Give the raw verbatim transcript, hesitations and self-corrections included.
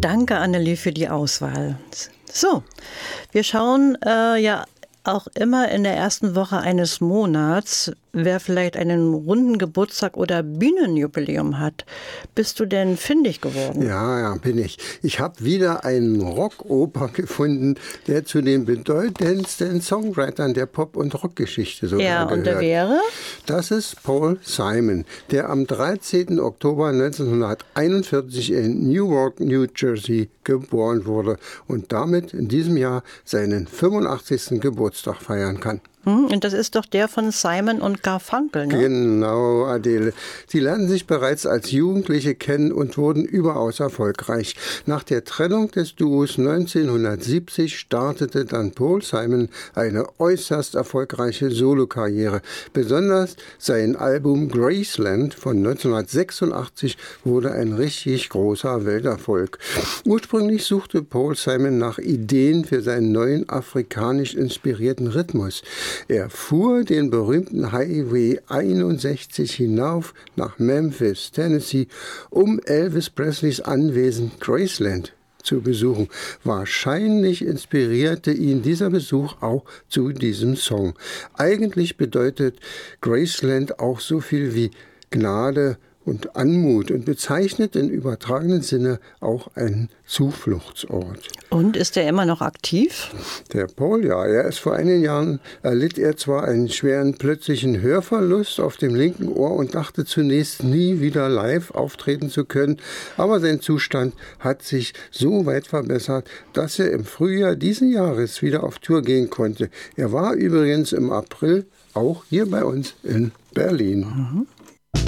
Danke, Annelie, für die Auswahl. So, wir schauen äh, ja auch immer in der ersten Woche eines Monats, wer vielleicht einen runden Geburtstag oder Bühnenjubiläum hat. Bist du denn fündig geworden? Ja, ja, bin ich. Ich habe wieder einen Rockoper gefunden, der zu den bedeutendsten Songwritern der Pop- und Rockgeschichte sogar Ja, gehört. Und der wäre? Das ist Paul Simon, der am dreizehnten Oktober neunzehnhunderteinundvierzig in Newark, New Jersey geboren wurde und damit in diesem Jahr seinen fünfundachtzigsten Geburtstag feiern kann. Und das ist doch der von Simon und Garfunkel, ne? Genau, Adele. Sie lernten sich bereits als Jugendliche kennen und wurden überaus erfolgreich. Nach der Trennung des Duos neunzehnhundertsiebzig startete dann Paul Simon eine äußerst erfolgreiche Solokarriere. Besonders sein Album Graceland von neunzehnhundertsechsundachtzig wurde ein richtig großer Welterfolg. Ursprünglich suchte Paul Simon nach Ideen für seinen neuen afrikanisch inspirierten Rhythmus. Er fuhr den berühmten Highway einundsechzig hinauf nach Memphis, Tennessee, um Elvis Presleys Anwesen Graceland zu besuchen. Wahrscheinlich inspirierte ihn dieser Besuch auch zu diesem Song. Eigentlich bedeutet Graceland auch so viel wie Gnade und Anmut und bezeichnet im übertragenen Sinne auch einen Zufluchtsort. Und ist er immer noch aktiv? Der Paul, ja. Er ist vor einigen Jahren, erlitt er zwar einen schweren plötzlichen Hörverlust auf dem linken Ohr und dachte zunächst nie wieder live auftreten zu können, aber sein Zustand hat sich so weit verbessert, dass er im Frühjahr diesen Jahres wieder auf Tour gehen konnte. Er war übrigens im April auch hier bei uns in Berlin. Mhm.